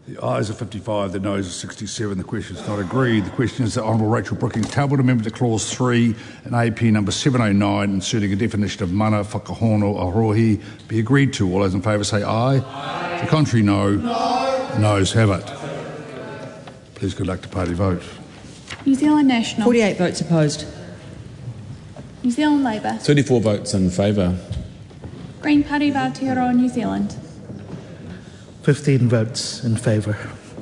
The ayes are 55, the noes are 67. The question is not agreed. The question is that Honourable Rachel Brookings tabled amendment to Clause 3 in AP number 709, inserting a definition of mana whakahono arohi, be agreed to. All those in favour say aye. Aye. The contrary, no. No. Noes have it. Please conduct a party vote. New Zealand National. 48 votes opposed. New Zealand Labour. 34 votes in favour. Green Party of Aotearoa New Zealand. 15 votes in favour.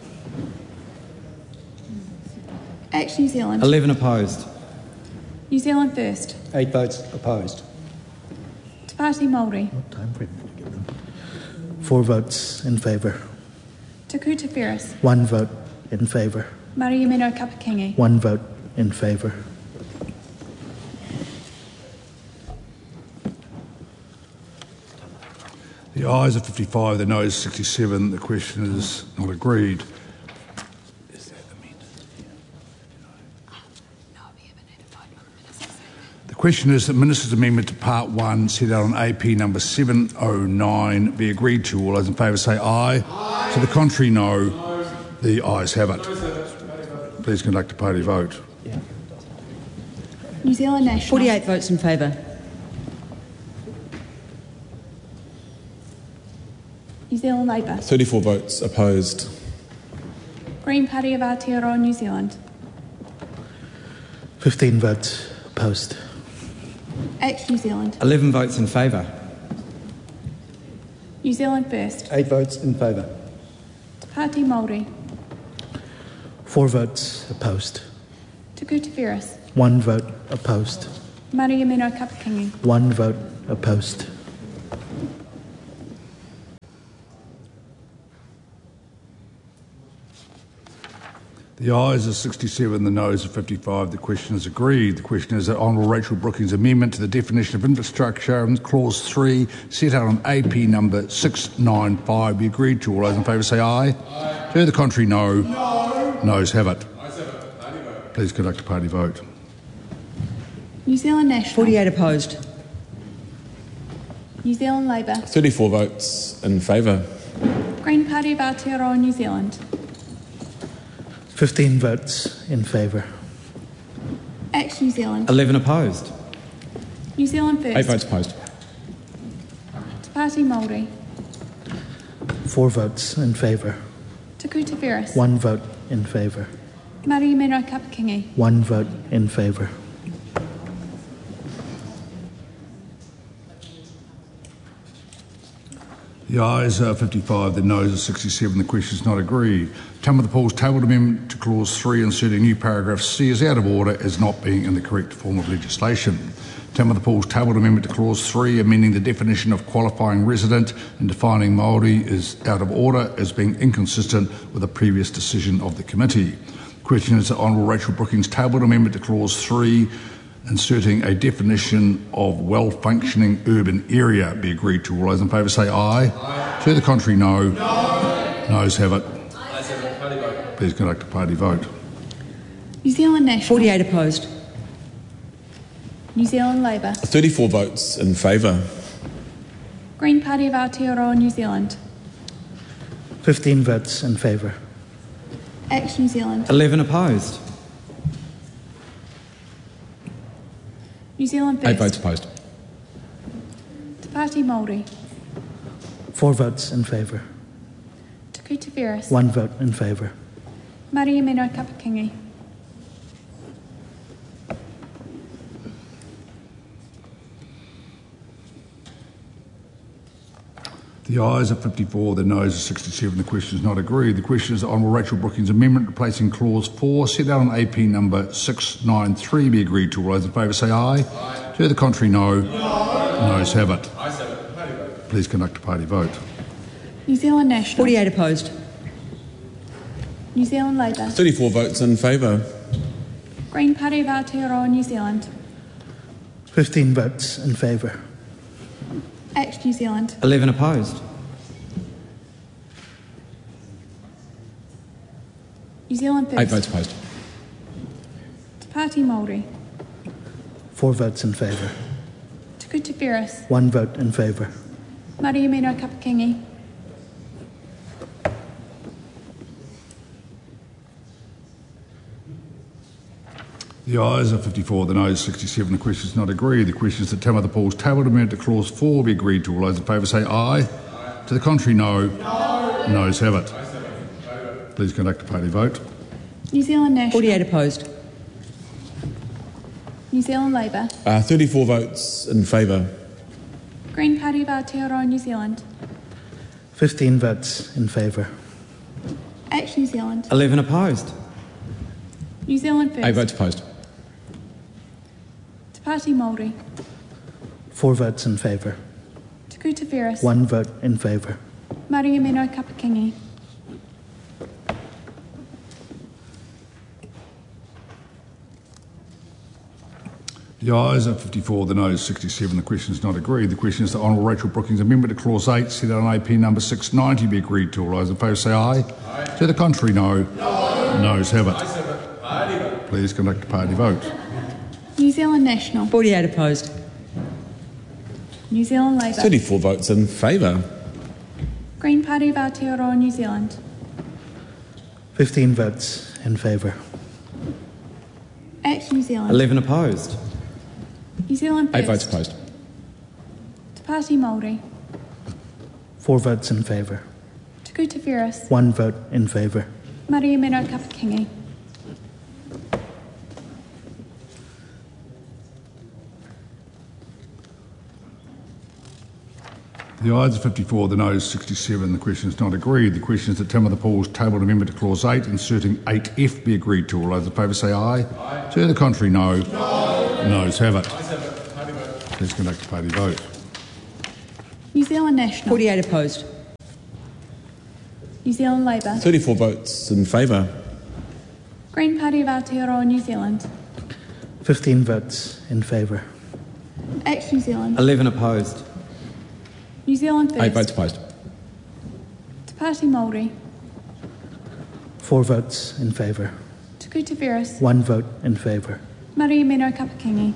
Act New Zealand. 11 opposed. New Zealand First. 8 votes opposed. Te Pāti Māori. What time frame did you give them? 4 votes in favour. Te Kū Te Whereas. 1 vote in favour. Mariamino Kapakingi. 1 vote in favour. The ayes are 55, the noes 67. The question is not agreed. Is that the amendment? The question is that Minister's Amendment to Part 1 set out on AP number 709 be agreed to. All those in favour say aye. Aye. To the contrary, no. The ayes have it. Please conduct a party vote. New Zealand National. 48 votes in favour. New Zealand Labour. 34 votes opposed. Green Party of Aotearoa New Zealand. 15 votes opposed. Act New Zealand. 11 votes in favour. New Zealand First. 8 votes in favour. Te Pāti Māori. 4 votes opposed. Te Kū Te Whereas. 1 vote opposed. Mariamino Kapakingi. 1 vote opposed. The ayes are 67, the noes are 55. The question is agreed. The question is that Honourable Rachel Brookings' amendment to the definition of infrastructure in Clause 3 set out on AP number 695 be agreed to. All those in favour say aye. Aye. To the contrary, no. No. Noes have it. Please conduct a party vote. New Zealand National. 48 opposed. New Zealand Labour. 34 votes in favour. Green Party of Aotearoa New Zealand. 15 votes in favour. Act New Zealand. 11 opposed. New Zealand First. 8 votes opposed. Te Pāti Māori. 4 votes in favour. Te Kū Te Whereas. 1 vote in favour. Mariamino Kapakingi. 1 vote in favour. The ayes are 55, the noes are 67. The question is not agreed. Tama the Paul's tabled amendment to Clause 3 inserting new paragraph C is out of order as not being in the correct form of legislation. Tama the Paul's tabled amendment to Clause 3 amending the definition of qualifying resident and defining Māori is out of order as being inconsistent with a previous decision of the committee. The question is that Honourable Rachel Brookings' tabled amendment to Clause 3 inserting a definition of well-functioning urban area be agreed to. All those in favour say aye. Aye. To the contrary, no. No. Noes have it. Please conduct a party vote. New Zealand National. 48 opposed. New Zealand Labour. 34 votes in favour. Green Party of Aotearoa New Zealand. 15 votes in favour. Act New Zealand. 11 opposed. New Zealand First. 8 votes opposed. Te Pāti Māori. 4 votes in favour. Te Kū Te Whereas. 1 vote in favour. Mariamino Kapakingi. The ayes are 54, the noes are 67. The question is not agreed. The question is that Honourable Rachel Brookings' amendment replacing Clause 4 set out on AP number 693 be agreed to. All those in favour say aye. Aye. To the contrary, no. No. Noes have it. Ayes have it. Please conduct a party vote. New Zealand National. 48 opposed. New Zealand Labour. 34 votes in favour. Green Party of Aotearoa New Zealand. 15 votes in favour. Act New Zealand. 11 opposed. New Zealand First. 8 votes opposed. Te Pāti Māori. 4 votes in favour. Te Kū Te Whereas. 1 vote in favour. Mariamino Kapakingi. The ayes are 54, the noes 67. The question is not agreed. The question is that Tam of the Pools tabled amendment to clause 4 be agreed to. All those in favour say aye. To the contrary, no. Noes have it. Please conduct a party vote. New Zealand National. 48 opposed. New Zealand Labour. 34 votes in favour. Green Party of Aotearoa New Zealand. 15 votes in favour. Act New Zealand. 11 opposed. New Zealand First. 8 votes opposed. Te Pāti Māori. 4 votes in favour. Te Kuta Whereas. 1 vote in favour. Maria Meno Kapakingi. The ayes are 54, the noes 67. The question is not agreed. The question is that Honourable Rachel Brookings' amendment to clause 8 set out on AP number 690 be agreed to. All those in favour say aye. To the contrary, no. Noes have it. Please conduct a party vote. New Zealand National. 48 opposed. New Zealand Labour. 34 votes in favour. Green Party of Aotearoa New Zealand. 15 votes in favour. Act New Zealand. 11 opposed. New Zealand 8 First. votes opposed. Te Pāti Māori. 4 votes in favour. Te Kuta Whereas. 1 vote in favour. Maria Meno Kapakingi. The ayes are 54, the noes 67. The question is not agreed. The question is that Tam of the Pools tabled amendment to clause 8 inserting 8F be agreed to. All those in favour say aye. To the contrary, no. Noes have it. Please conduct a party vote. New Zealand National. 48 opposed. New Zealand Labour. 34 votes in favour. Green Party of Aotearoa New Zealand. 15 votes in favour. Act New Zealand. 11 opposed. New Zealand First. 8 votes opposed. Te Pāti Māori. 4 votes in favour. Te Kuta Whereas. 1 vote in favour. Maria Meno Kapakingi.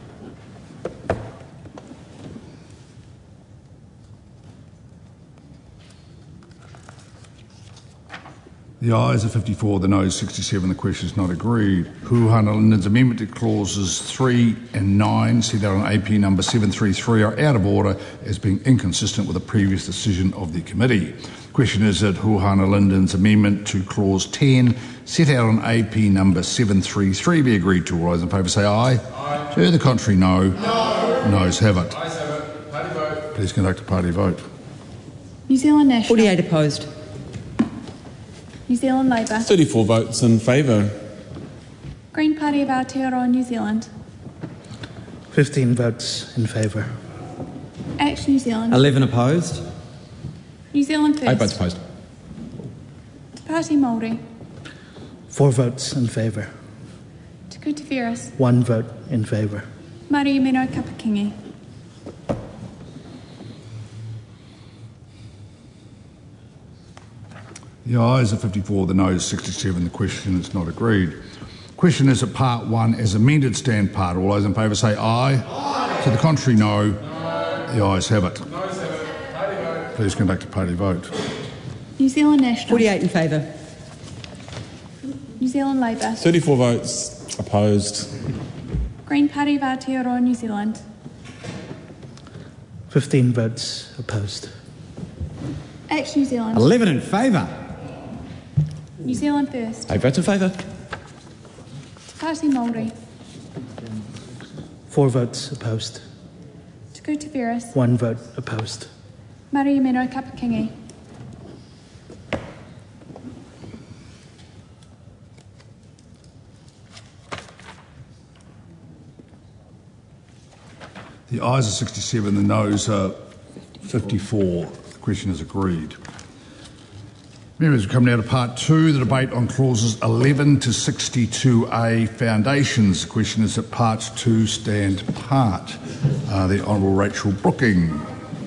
The ayes are 54, the noes 67. The question is not agreed. Huhana Linden's amendment to clauses 3 and 9 set out on AP number 733 are out of order as being inconsistent with the previous decision of the committee. The question is that Huhana Linden's amendment to clause 10 set out on AP number 733 be agreed to. All those in favour say aye. To the contrary, no. Noes have it. Please conduct a party vote. New Zealand National. 48 opposed. New Zealand Labour. 34 votes in favour. Green Party of Aotearoa New Zealand. 15 votes in favour. Act New Zealand. 11 opposed. New Zealand 8 votes First. opposed. Te Pāti Māori. 4 votes in favour. Te Kuta Whereas. 1 vote in favour. Maria Meno Kapakingi. The ayes are 54, the noes 67. The question is not agreed. Question is that part 1 as amended stand part. All those in favour say aye. To the contrary, no. The ayes have it. Please conduct a party vote. New Zealand National. 48 in favour. New Zealand Labour. 34 votes opposed. Green Party of Aotearoa New Zealand. 15 votes opposed. Act New Zealand. 11 in favour. New Zealand First. 8 votes in favour. Te Pāti Māori. 4 votes opposed. Te Kuta Whereas. 1 vote opposed. Maria Meno Kapakingi. The ayes are 67, the noes are 54. The question is agreed. Members, we come now to part 2, the debate on clauses 11 to 62A foundations. The question is that parts 2 stand part. The Honourable Rachel Brooking.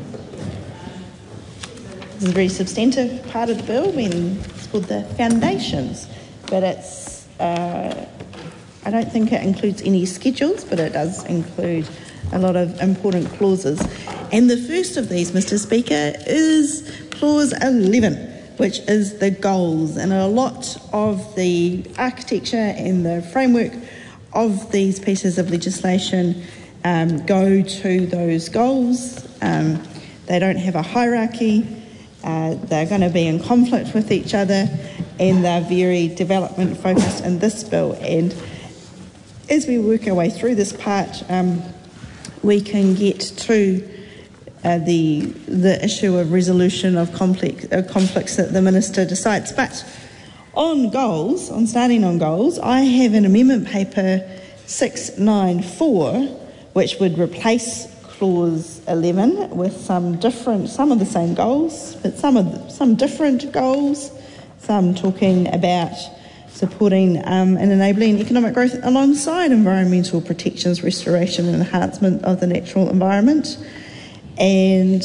This is a very substantive part of the bill when it's called the foundations, but it's, I don't think it includes any schedules, but it does include a lot of important clauses. And the first of these, Mr. Speaker, is clause 11, which is the goals. And a lot of the architecture and the framework of these pieces of legislation go to those goals. They don't have a hierarchy. They're going to be in conflict with each other, and they're very development focused in this bill. And as we work our way through this part, we can get to the issue of resolution of conflicts that the Minister decides. But on goals, starting on goals, I have an amendment paper 694, which would replace Clause 11 with some of the same goals, but some different goals. Some talking about supporting and enabling economic growth alongside environmental protections, restoration and enhancement of the natural environment. And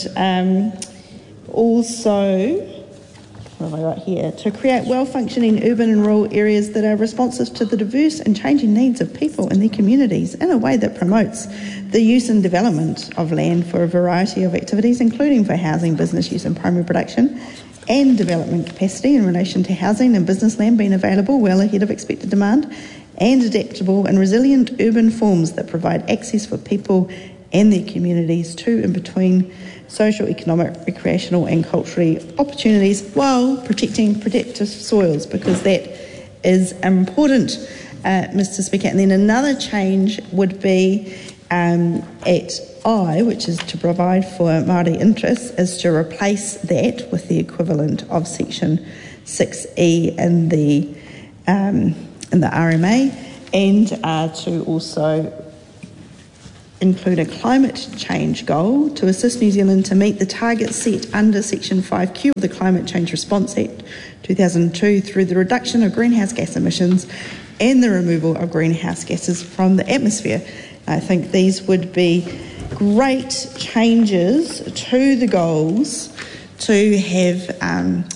also, what have I got here? To create well-functioning urban and rural areas that are responsive to the diverse and changing needs of people and their communities in a way that promotes the use and development of land for a variety of activities, including for housing, business use and primary production, and development capacity in relation to housing and business land being available well ahead of expected demand, and adaptable and resilient urban forms that provide access for people and their communities to and between social, economic, recreational and cultural opportunities while protecting productive soils, because that is important, Mr Speaker. And then another change would be at I, which is to provide for Māori interests, is to replace that with the equivalent of Section 6E in the RMA, and to also include a climate change goal to assist New Zealand to meet the targets set under Section 5Q of the Climate Change Response Act 2002 through the reduction of greenhouse gas emissions and the removal of greenhouse gases from the atmosphere. I think these would be great changes to the goals to have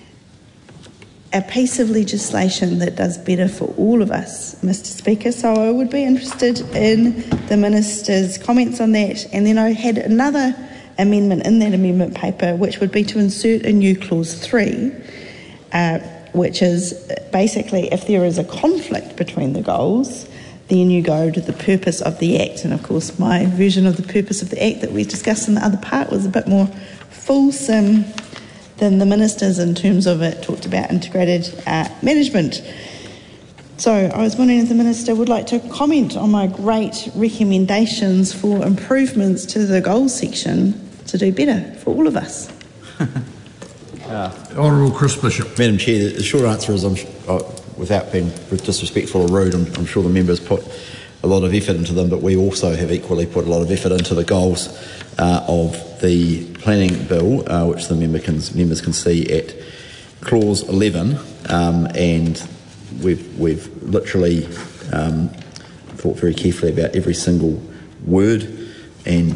a piece of legislation that does better for all of us, Mr Speaker. So I would be interested in the Minister's comments on that. And then I had another amendment in that amendment paper, which would be to insert a new Clause 3, which is basically if there is a conflict between the goals, then you go to the purpose of the Act. And of course my version of the purpose of the Act that we discussed in the other part was a bit more fulsome than the Minister's in terms of it talked about integrated management. So I was wondering if the Minister would like to comment on my great recommendations for improvements to the goals section to do better for all of us. Honourable Chris Bishop. Madam Chair, the short answer is, without being disrespectful or rude, I'm sure the members put a lot of effort into them, but we also have equally put a lot of effort into the goals of the planning bill, which the members can see at Clause 11, and we've literally thought very carefully about every single word and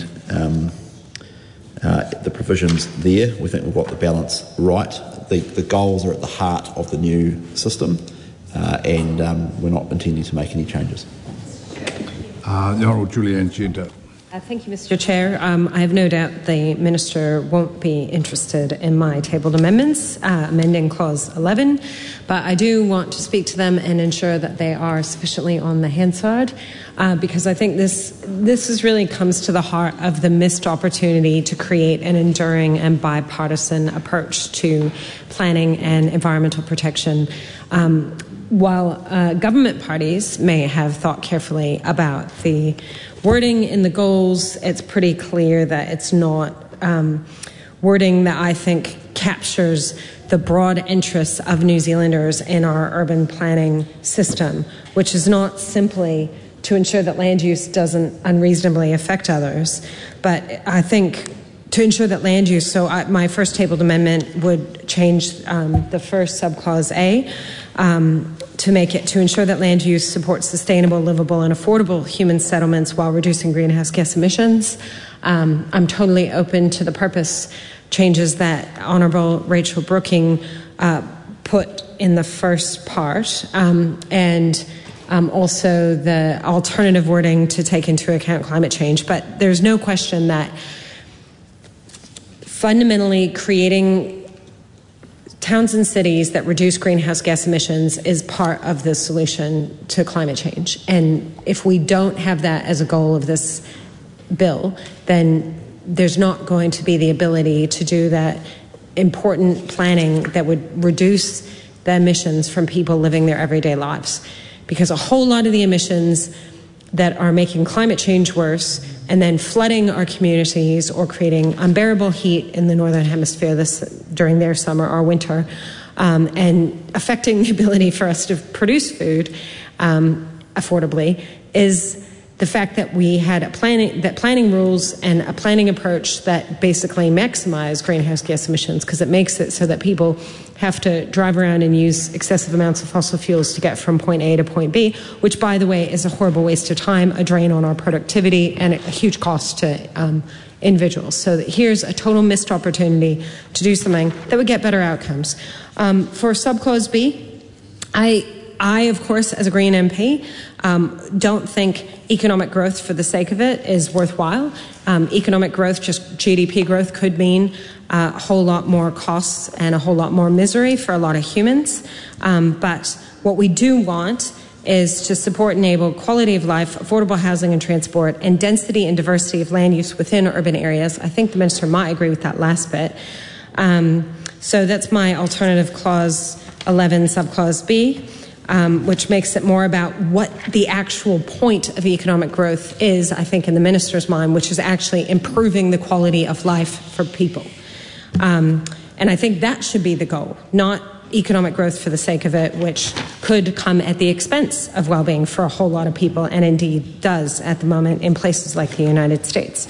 the provisions there. We think we've got the balance right. The goals are at the heart of the new system, and we're not intending to make any changes. The Honourable Julianne Genter. Thank you, Mr Chair. I have no doubt the Minister won't be interested in my tabled amendments, amending Clause 11, but I do want to speak to them and ensure that they are sufficiently on the Hansard, because I think this is really comes to the heart of the missed opportunity to create an enduring and bipartisan approach to planning and environmental protection. While government parties may have thought carefully about the wording in the goals, it's pretty clear that it's not wording that I think captures the broad interests of New Zealanders in our urban planning system, which is not simply to ensure that land use doesn't unreasonably affect others, but I think to ensure that land use, so my first tabled amendment would change the first subclause A to make it to ensure that land use supports sustainable, livable and affordable human settlements while reducing greenhouse gas emissions. I'm totally open to the purpose changes that Honourable Rachel Brooking put in the first part, and also the alternative wording to take into account climate change. But there's no question that fundamentally towns and cities that reduce greenhouse gas emissions is part of the solution to climate change. And if we don't have that as a goal of this bill, then there's not going to be the ability to do that important planning that would reduce the emissions from people living their everyday lives. Because a whole lot of the emissions that are making climate change worse and then flooding our communities or creating unbearable heat in the Northern Hemisphere during their summer or winter, and affecting the ability for us to produce food affordably, is the fact that we had planning rules and a planning approach that basically maximize greenhouse gas emissions, because it makes it so that people have to drive around and use excessive amounts of fossil fuels to get from point A to point B, which, by the way, is a horrible waste of time, a drain on our productivity, and a huge cost to individuals. So here's a total missed opportunity to do something that would get better outcomes. For subclause B, I, of course, as a Green MP, don't think economic growth for the sake of it is worthwhile. Economic growth, just GDP growth, could mean a whole lot more costs and a whole lot more misery for a lot of humans. But what we do want is to support and enable quality of life, affordable housing and transport, and density and diversity of land use within urban areas. I think the Minister might agree with that last bit. So that's my alternative clause 11, subclause B. Which makes it more about what the actual point of economic growth is, I think, in the Minister's mind, which is actually improving the quality of life for people. And I think that should be the goal, not economic growth for the sake of it, which could come at the expense of well-being for a whole lot of people, and indeed does at the moment in places like the United States.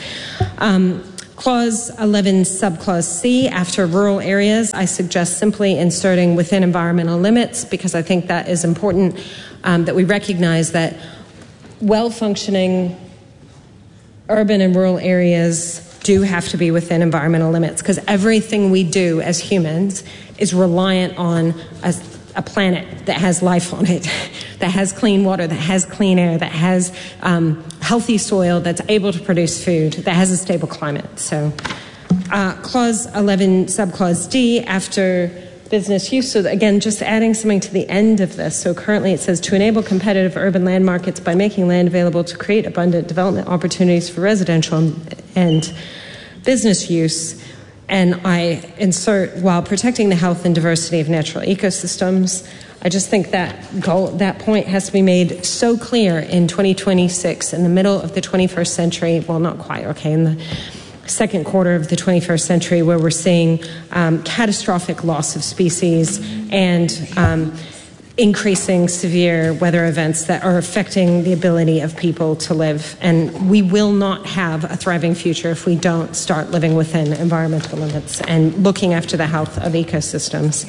Clause 11, subclause C, after rural areas, I suggest simply inserting within environmental limits, because I think that is important, that we recognize that well-functioning urban and rural areas do have to be within environmental limits, because everything we do as humans is reliant on a planet that has life on it, that has clean water, that has clean air, that has healthy soil, that's able to produce food, that has a stable climate. So clause 11, subclause D, after business use. So again, just adding something to the end of this. So currently it says to enable competitive urban land markets by making land available to create abundant development opportunities for residential and business use. And I insert, while protecting the health and diversity of natural ecosystems. I just think that goal, that point has to be made so clear in 2026, in the middle of the 21st century, well, not quite, okay, in the second quarter of the 21st century, where we're seeing catastrophic loss of species and increasing severe weather events that are affecting the ability of people to live. And we will not have a thriving future if we don't start living within environmental limits and looking after the health of ecosystems.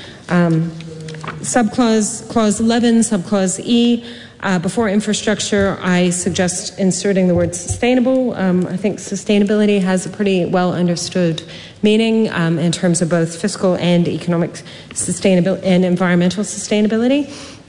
Clause 11, subclause E, before infrastructure, I suggest inserting the word sustainable. I think sustainability has a pretty well understood meaning in terms of both fiscal and economic sustainability and environmental sustainability.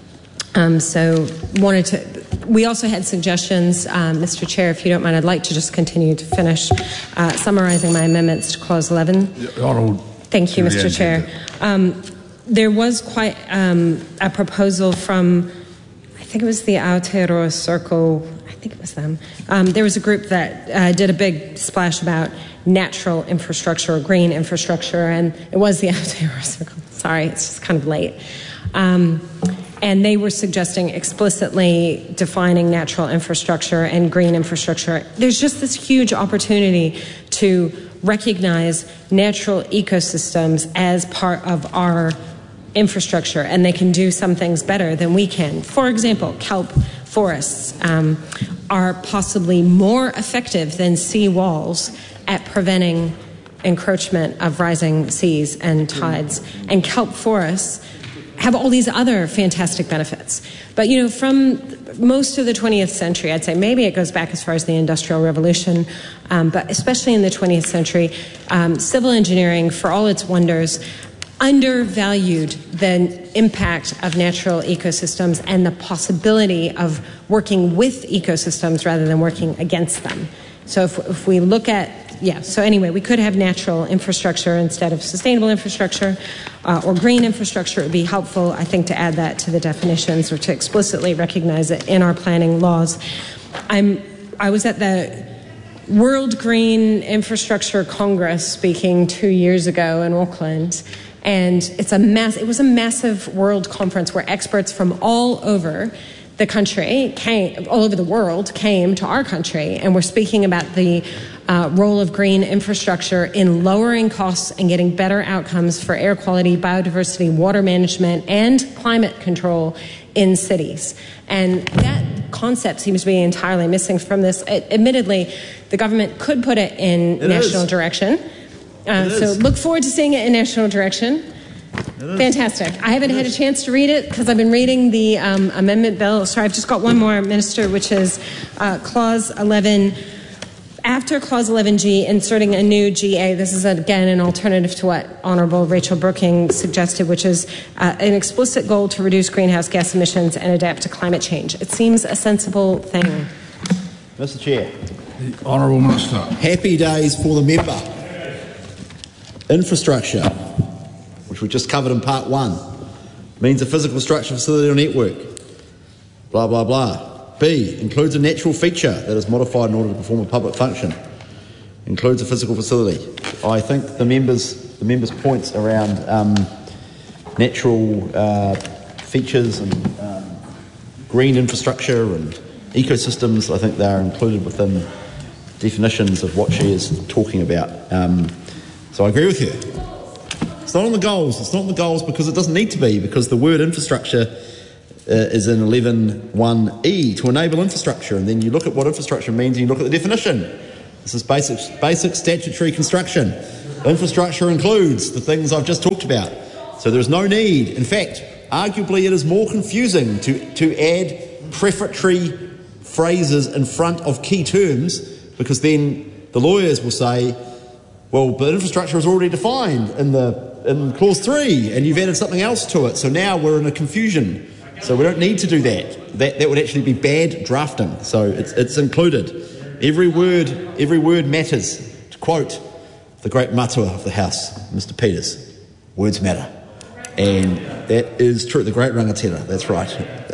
We also had suggestions, Mr. Chair, if you don't mind, I'd like to just continue to finish summarizing my amendments to clause 11. Thank you, Mr. Chair. There was quite a proposal from, I think it was the Aotearoa Circle, I think it was them. There was a group that did a big splash about natural infrastructure or green infrastructure, and it was the Aotearoa Circle. Sorry, it's just kind of late. And they were suggesting explicitly defining natural infrastructure and green infrastructure. There's just this huge opportunity to recognize natural ecosystems as part of our infrastructure, and they can do some things better than we can. For example, kelp forests are possibly more effective than sea walls at preventing encroachment of rising seas and tides. And kelp forests have all these other fantastic benefits. But, you know, from most of the 20th century, I'd say maybe it goes back as far as the Industrial Revolution, but especially in the 20th century, civil engineering, for all its wonders, undervalued the impact of natural ecosystems and the possibility of working with ecosystems rather than working against them. So if we look at So anyway, we could have natural infrastructure instead of sustainable infrastructure or green infrastructure. It would be helpful, I think, to add that to the definitions or to explicitly recognize it in our planning laws. I was at the World Green Infrastructure Congress speaking 2 years ago in Auckland, and it was a massive world conference where experts from all over the country all over the world came to our country and were speaking about the role of green infrastructure in lowering costs and getting better outcomes for air quality, biodiversity, water management, and climate control in cities. And that concept seems to be entirely missing from this. Admittedly, the government could put it in national direction. So look forward to seeing it in national direction. Fantastic. I haven't had a chance to read it because I've been reading the amendment bill. Sorry, I've just got one more, Minister, which is Clause 11. After Clause 11G, inserting a new GA. This is, again, an alternative to what Honourable Rachel Brooking suggested, which is an explicit goal to reduce greenhouse gas emissions and adapt to climate change. It seems a sensible thing. Mr. Chair. The Honourable Minister. Happy days for the member. Infrastructure, which we just covered in part 1, means a physical structure, facility or network. Blah, blah, blah. B, includes a natural feature that is modified in order to perform a public function. Includes a physical facility. I think the members' points around natural features and green infrastructure and ecosystems, I think they are included within definitions of what she is talking about. So I agree with you. It's not on the goals. It's not on the goals because it doesn't need to be, because the word infrastructure is in 11.1e, to enable infrastructure. And then you look at what infrastructure means and you look at the definition. This is basic statutory construction. Infrastructure includes the things I've just talked about. So there's no need. In fact, arguably it is more confusing to add prefatory phrases in front of key terms, because then the lawyers will say, well, but infrastructure is already defined in Clause 3, and you've added something else to it, so now we're in a confusion. So we don't need to do that. That would actually be bad drafting. So it's included. Every word matters. To quote the great matua of the House, Mr. Peters, words matter. And that is true. The great rangatira, that's right.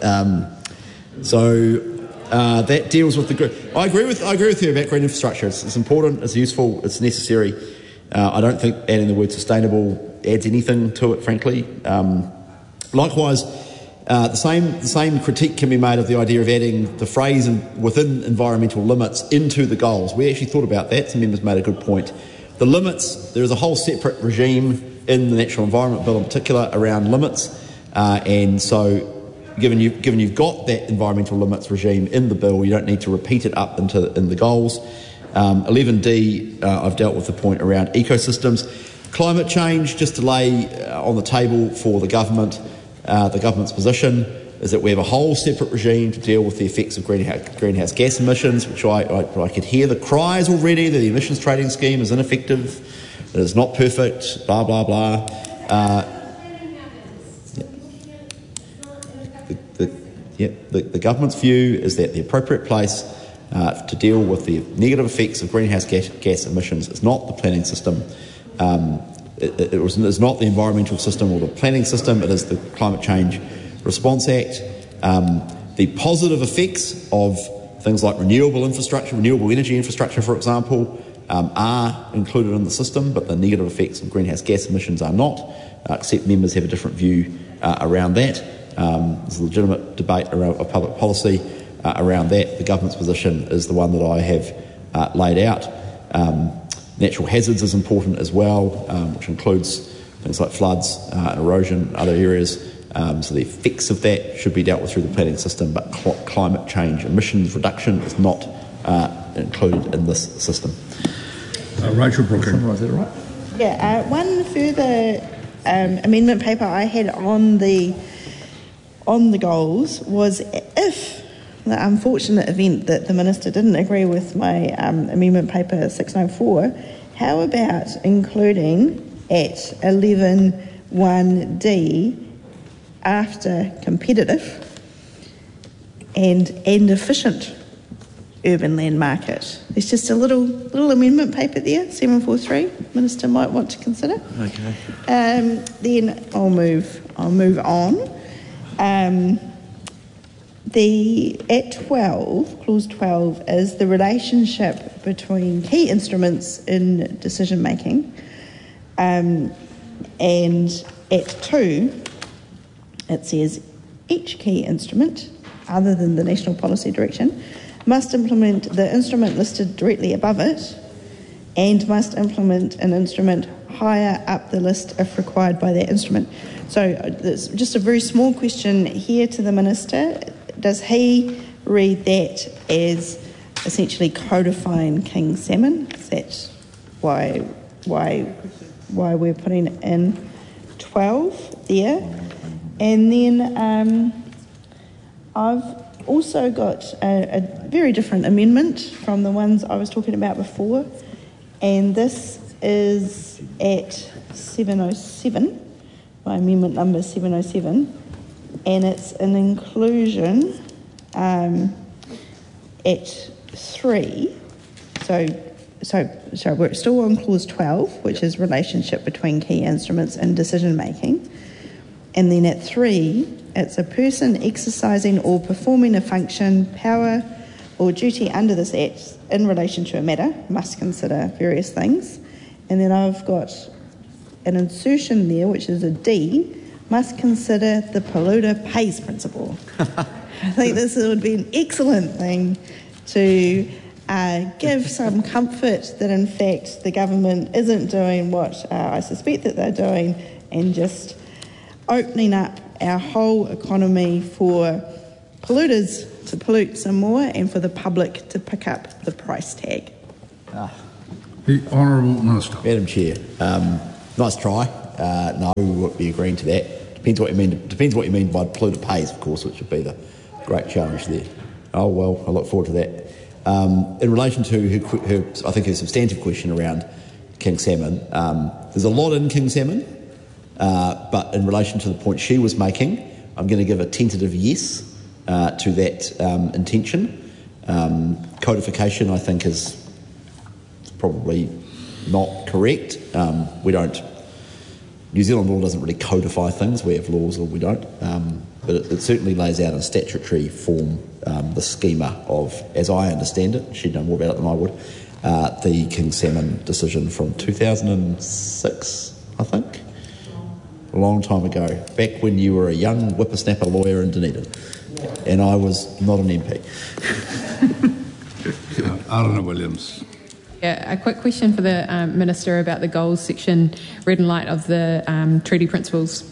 That deals with the group. I agree with you about green infrastructure. It's important, it's useful, it's necessary. I don't think adding the word sustainable adds anything to it, frankly. Likewise, the same critique can be made of the idea of adding the phrase within environmental limits into the goals. We actually thought about that. Some members made a good point. The limits, there is a whole separate regime in the Natural Environment Bill in particular around limits, and so given you've got that environmental limits regime in the bill, you don't need to repeat it up in the goals. 11D, I've dealt with the point around ecosystems. Climate change, just to lay on the table for the government's position is that we have a whole separate regime to deal with the effects of greenhouse gas emissions, which I could hear the cries already that the emissions trading scheme is ineffective, that it's not perfect, blah, blah, blah. The government's view is that the appropriate place to deal with the negative effects of greenhouse gas emissions is not the planning system. It is not the environmental system or the planning system, it is the Climate Change Response Act. The positive effects of things like renewable energy infrastructure, for example, are included in the system, but the negative effects of greenhouse gas emissions are not, except members have a different view around that. There's a legitimate debate around public policy around that. The government's position is the one that I have laid out. Natural hazards is important as well, which includes things like floods and erosion and other areas. So the effects of that should be dealt with through the planning system, but climate change emissions reduction is not included in this system. Rachel Brooking. Is that right? Yeah, one further amendment paper I had on the goals was, if the unfortunate event that the Minister didn't agree with my amendment paper 604, how about including at 11.1d after competitive and efficient? urban land market. There's just a little amendment paper there, 743. Minister might want to consider. Okay. Then I'll move on. At 12, clause 12, is the relationship between key instruments in decision making, and at 2, it says each key instrument, other than the national policy direction, must implement the instrument listed directly above it and must implement an instrument higher up the list if required by that instrument. So there's just a very small question here to the Minister. Does he read that as essentially codifying king salmon? Is that why we're putting in 12 there? And then I've also got a very different amendment from the ones I was talking about before, and this is at 707, my amendment number 707, and it's an inclusion at 3. So we're still on clause 12, which is relationship between key instruments and decision making, and then at 3, it's a person exercising or performing a function, power or duty under this Act in relation to a matter must consider various things. And then I've got an insertion there, which is a D, must consider the polluter pays principle. I think this would be an excellent thing to give some comfort that in fact the government isn't doing what I suspect that they're doing, and just opening up our whole economy for polluters to pollute some more and for the public to pick up the price tag. The Honourable Minister. Madam Chair, nice try. No, we won't be agreeing to that. Depends what you mean by polluter pays, of course, which would be the great challenge there. Oh well, I look forward to that. In relation to her I think her substantive question around king salmon, there's a lot in king salmon. But in relation to the point she was making, I'm going to give a tentative yes to that intention. Codification, I think, is probably not correct. New Zealand law doesn't really codify things. We have laws or we don't. But it certainly lays out in statutory form the schema of, as I understand it, she'd know more about it than I would, the king salmon decision from 2006, I think. A long time ago, back when you were a young whippersnapper lawyer in Dunedin, and I was not an MP. Arana Williams. Yeah, a quick question for the Minister about the goals section, read in light of the treaty principles.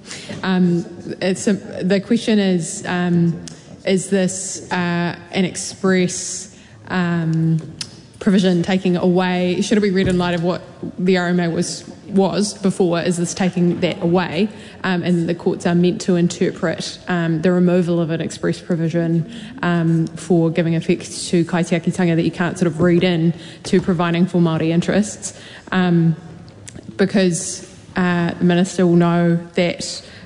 The question is this an express provision taking away? Should it be read in light of what the RMA was before? Is this taking that away? And the courts are meant to interpret the removal of an express provision for giving effect to kaitiakitanga that you can't sort of read in to providing for Māori interests, because the Minister will know that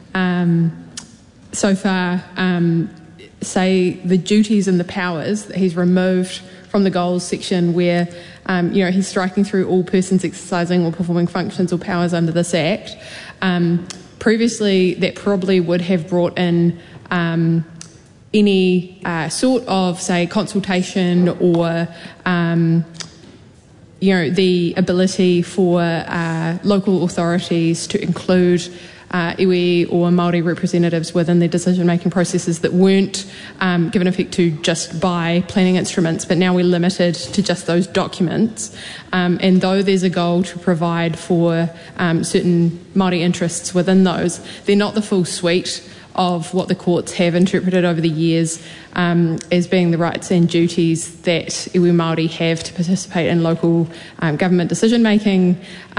so far, say the duties and the powers that he's removed from the goals section, where he's striking through all persons exercising or performing functions or powers under this Act. Previously, that probably would have brought in any sort of, say, consultation or the ability for local authorities to include iwi or Māori representatives within their decision-making processes that weren't given effect to just by planning instruments, but now we're limited to just those documents. And though there's a goal to provide for certain Māori interests within those, they're not the full suite of what the courts have interpreted over the years as being the rights and duties that iwi Māori have to participate in local government decision-making.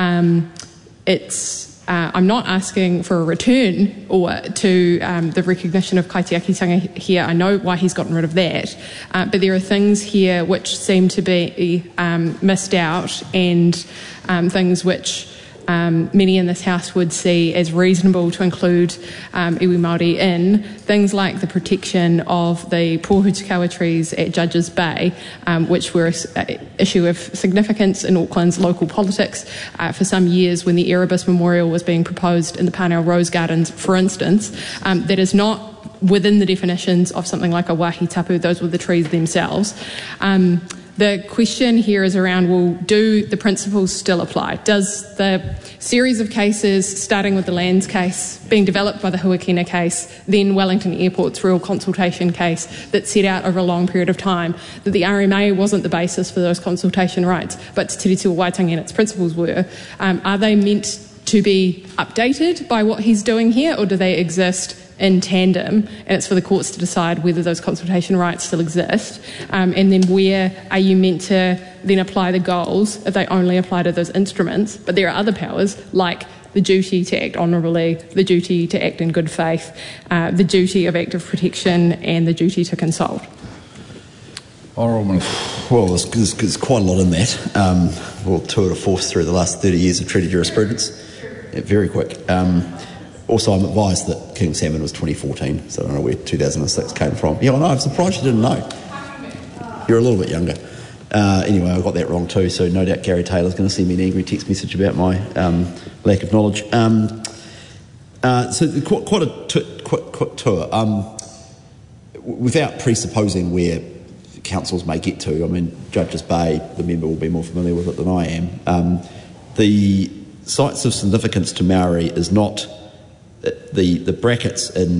I'm not asking for a return or to the recognition of kaitiakitanga here. I know why he's gotten rid of that, but there are things here which seem to be missed out, and things which many in this House would see as reasonable to include iwi Māori in, things like the protection of the pōhutukawa trees at Judges Bay, which were an issue of significance in Auckland's local politics for some years when the Erebus Memorial was being proposed in the Parnell Rose Gardens, for instance, that is not within the definitions of something like a wāhi tapu. Those were the trees themselves. The question here is around, well, do the principles still apply? Does the series of cases, starting with the lands case, being developed by the Huakina case, then Wellington Airport's real consultation case that set out over a long period of time that the RMA wasn't the basis for those consultation rights, but Te Tiriti o Waitangi and its principles were, are they meant to be updated by what he's doing here, or do they exist in tandem, and it's for the courts to decide whether those consultation rights still exist, and then where are you meant to then apply the goals if they only apply to those instruments? But there are other powers like the duty to act honourably, the duty to act in good faith, the duty of active protection, and the duty to consult. Honourable Minister. Well, there's quite a lot in that. We'll tour de force through the last 30 years of treaty jurisprudence. Yeah, very quick. Also, I'm advised that King Salmon was 2014, so I don't know where 2006 came from. Yeah, I know, I'm surprised you didn't know. You're a little bit younger. Anyway, I got that wrong too, so no doubt Gary Taylor's going to send me an angry text message about my lack of knowledge. So quite a quick tour. Without presupposing where councils may get to, I mean, Judges Bay, the member will be more familiar with it than I am. The sites of significance to Maori is not the brackets in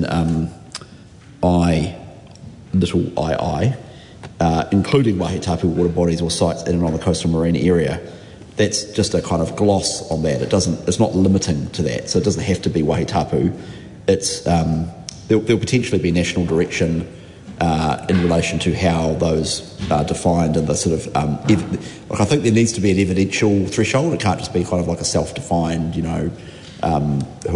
including wāhi tapu water bodies or sites in and on the coastal marine area. That's just a kind of gloss on that. It's not limiting to that, so it doesn't have to be wāhi tapu. It's there'll potentially be national direction in relation to how those are defined, and the sort of I think there needs to be an evidential threshold. It can't just be kind of like a self-defined,